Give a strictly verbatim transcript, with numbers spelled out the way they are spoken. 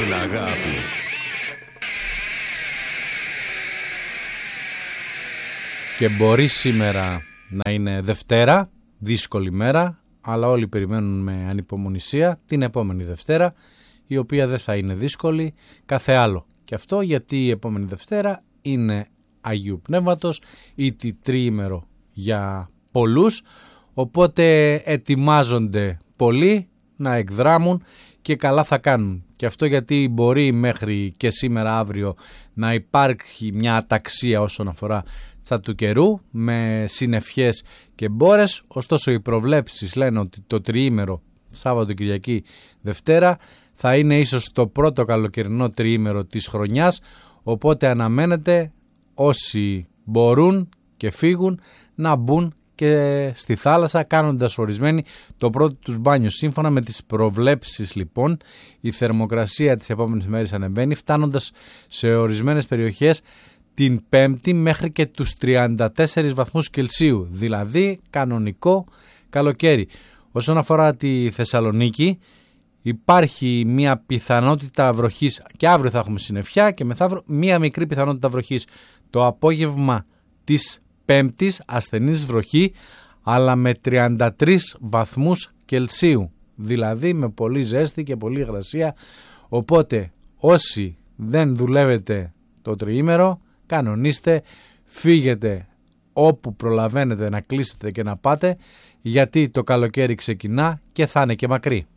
στην αγάπη. Και μπορεί σήμερα να είναι Δευτέρα, δύσκολη μέρα, αλλά όλοι περιμένουν με ανυπομονησία την επόμενη Δευτέρα, η οποία δεν θα είναι δύσκολη κάθε άλλο. Και αυτό γιατί η επόμενη Δευτέρα είναι Αγίου Πνεύματος, ήτι τριήμερο για πολλούς, οπότε ετοιμάζονται πολλοί να εκδράμουν και καλά θα κάνουν. Και αυτό γιατί μπορεί μέχρι και σήμερα αύριο να υπάρχει μια αταξία όσον αφορά στα του καιρού με συννεφιές και μπόρες, ωστόσο οι προβλέψεις λένε ότι το τριήμερο Σάββατο, Κυριακή, Δευτέρα θα είναι ίσως το πρώτο καλοκαιρινό τριήμερο της χρονιάς, οπότε αναμένεται όσοι μπορούν και φύγουν να μπουν και στη θάλασσα κάνοντας ορισμένοι το πρώτο τους μπάνιο. Σύμφωνα με τις προβλέψεις λοιπόν η θερμοκρασία της επόμενης μέρης ανεβαίνει, φτάνοντας σε ορισμένες περιοχές την Πέμπτη μέχρι και τους τριάντα τέσσερις βαθμούς Κελσίου, δηλαδή κανονικό καλοκαίρι. Όσον αφορά τη Θεσσαλονίκη, υπάρχει μια πιθανότητα βροχής και αύριο θα έχουμε συννεφιά και μεθαύριο μια μικρή πιθανότητα βροχής. Το απόγευμα της Πέμπτης ασθενής βροχή, αλλά με τριάντα τρεις βαθμούς Κελσίου, δηλαδή με πολύ ζέστη και πολύ υγρασία. Οπότε όσοι δεν δουλεύετε το τριήμερο, κανονίστε, φύγετε όπου προλαβαίνετε να κλείσετε και να πάτε, γιατί το καλοκαίρι ξεκινά και θα είναι και μακρύ.